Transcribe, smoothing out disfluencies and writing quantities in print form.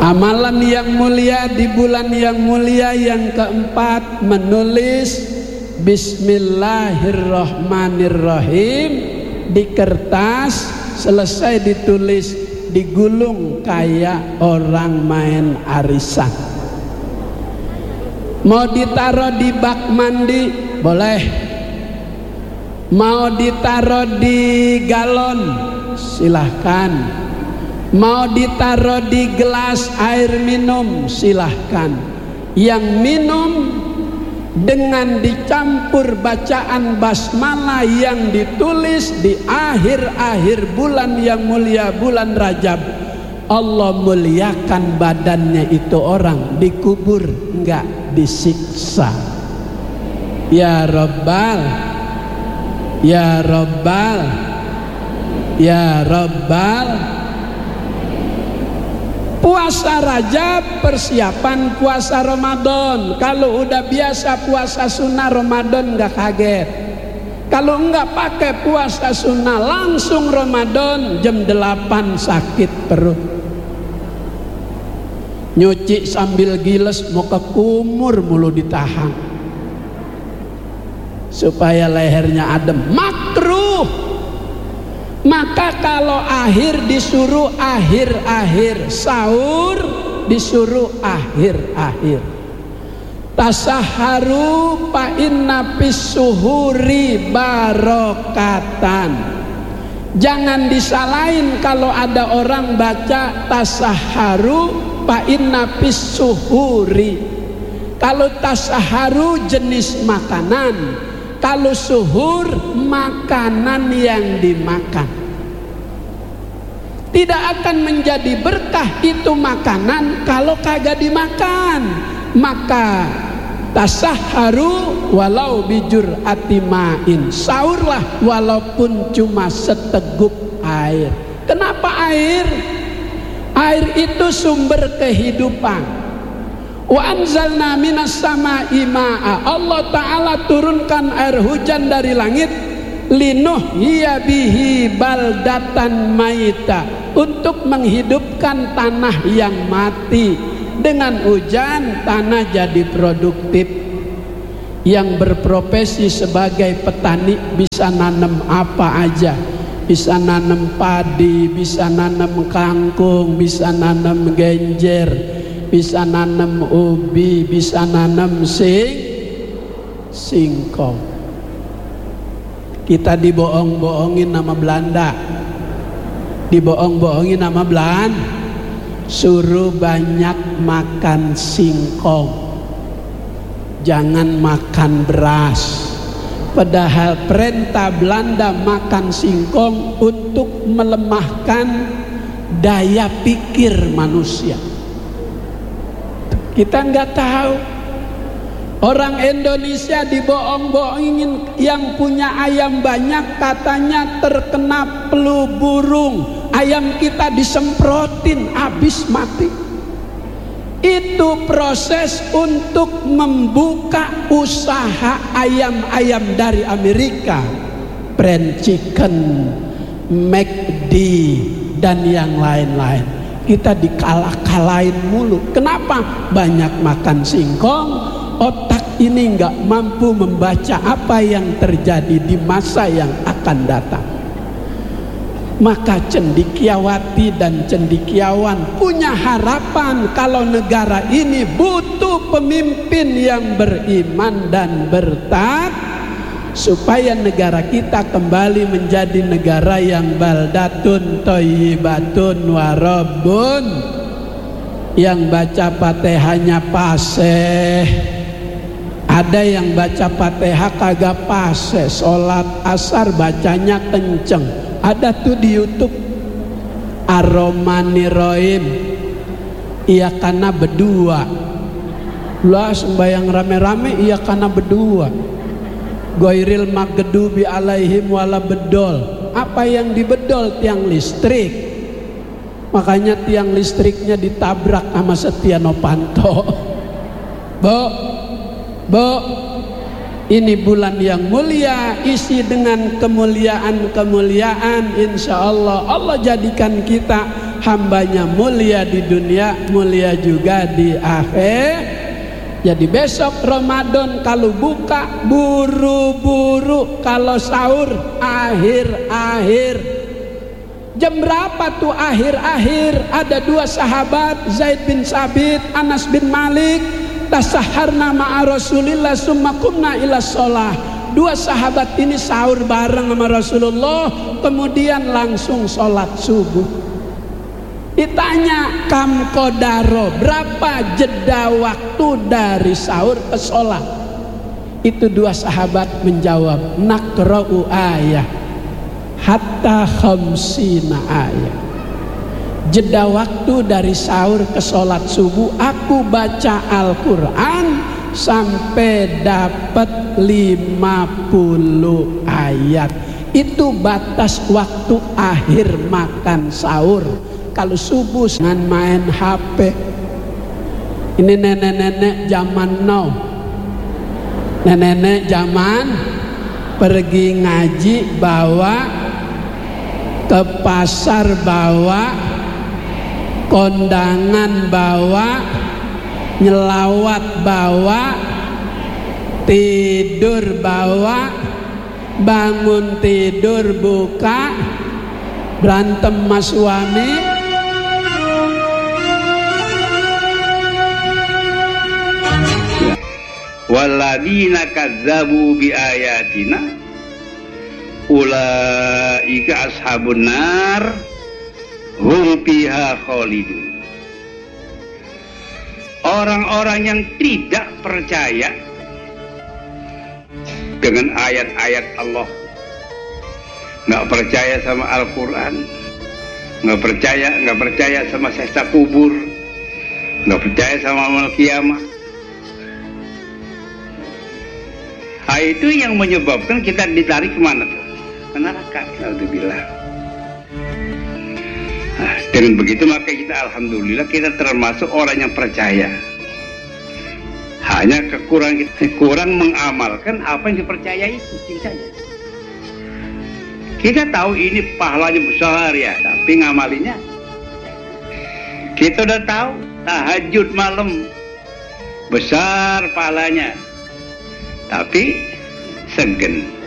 Amalan yang mulia di bulan yang mulia yang keempat, menulis Bismillahirrahmanirrahim di kertas. Selesai ditulis, digulung kayak orang main arisan. Mau ditaruh di bak mandi boleh, mau ditaruh di galon silahkan, mau ditaruh di gelas air minum silahkan. Yang minum dengan dicampur bacaan basmalah yang ditulis di akhir-akhir bulan yang mulia, bulan Rajab, Allah muliakan badannya itu orang, dikubur enggak disiksa. Ya Rabbal, ya Rabbal, ya Rabbal. Puasa Rajab persiapan puasa Ramadan. Kalau udah biasa puasa sunnah Ramadan nggak kaget. Kalau nggak pakai puasa sunnah langsung Ramadan jam 8 sakit perut, nyuci sambil giles mau ke kumur mulu ditahan supaya lehernya adem, makruh. Maka kalau akhir disuruh akhir-akhir, sahur disuruh akhir-akhir. Tasaharu fa inna fis suhuri barokatan. Jangan disalahin kalau ada orang baca tasaharu fa inna fis suhuri. Kalau tasaharu jenis makanan, kalau suhur makanan yang dimakan. Tidak akan menjadi berkah itu makanan kalau kagak dimakan. Maka tasaharu walau bijur atimain, sahurlah walaupun cuma seteguk air. Kenapa air? Air itu sumber kehidupan. Wa anzalna minas sama'i ma'a. Allah Ta'ala turunkan air hujan dari langit, linuhyiya bihi baldatan maita, untuk menghidupkan tanah yang mati. Dengan hujan tanah jadi produktif. Yang berprofesi sebagai petani bisa nanam apa aja, bisa nanam padi, bisa nanam kangkung, bisa nanam genjer, bisa nanam ubi, bisa nanam singkong. Kita dibohong-bohongin nama Belanda, dibohong-bohongin nama Belanda, suruh banyak makan singkong, jangan makan beras. Padahal perintah Belanda makan singkong untuk melemahkan daya pikir manusia. Kita nggak tahu. Orang Indonesia dibohong-bohongin, yang punya ayam banyak katanya terkena flu burung. Ayam kita disemprotin habis mati. Itu proses untuk membuka usaha ayam-ayam dari Amerika, brand chicken, McD dan yang lain-lain. Kita dikalah-kalahin mulu. Kenapa? Banyak makan singkong. Otak ini nggak mampu membaca apa yang terjadi di masa yang akan datang. Maka cendekiawati dan cendekiawan punya harapan kalau negara ini butuh pemimpin yang beriman dan bertakwa, supaya negara kita kembali menjadi negara yang baldatun thayyibatun warabun, yang baca Fatihahnya fasih. Ada yang baca Fatihah kagak fasih, sholat asar bacanya kenceng. Ada tuh di YouTube, Ar-Rahmanir-Rahim, iya karena berdua. Lah sembayang rame-rame iya karena berdua. Ghairil maghdubi alaihim wala bedol. Apa yang dibedol? Tiang listrik. Makanya tiang listriknya ditabrak sama Setia Novanto. Bo, ini bulan yang mulia, isi dengan kemuliaan-kemuliaan. Insya Allah, Allah jadikan kita hambanya mulia di dunia, mulia juga di akhir. Jadi besok Ramadan kalau buka buru-buru, kalau sahur akhir-akhir. Jam berapa tuh akhir-akhir? Ada dua sahabat, Zaid bin Sabit, Anas bin Malik, tasaharna ma'a Rasulillah summa qumna ila sholah. Dua sahabat ini sahur bareng sama Rasulullah, kemudian langsung sholat subuh. Ditanya kam kodaro, berapa jeda waktu dari sahur ke sholat? Itu dua sahabat menjawab, nakra'u ayah hatta khamsina ayah. Jeda waktu dari sahur ke sholat subuh, aku baca Al-Quran sampai dapat 50 ayat. Itu batas waktu akhir makan sahur. Kalau subuh jangan main HP. Ini nenek-nenek zaman now. Nenek-nenek zaman pergi ngaji bawa, ke pasar bawa, kondangan bawa, nyelawat bawa, tidur bawa, bangun tidur buka, berantem sama suami. Walladzina kadzabu biayatina ulaika ashabun nar hum fiha khalidun. Orang-orang yang tidak percaya dengan ayat-ayat Allah, nggak percaya sama Al-Quran, nggak percaya sama siksa kubur, nggak percaya sama amal kiamat. Itu yang menyebabkan kita ditarik kemana tuh? Ke neraka. Alhamdulillah. Nah, dengan begitu maka kita alhamdulillah kita termasuk orang yang percaya. Hanya kurang mengamalkan apa yang dipercayai itu saja. Kita tahu ini pahalanya besar ya, tapi ngamalinya. Kita udah tahu tahajud malam besar pahalanya, tapi segen.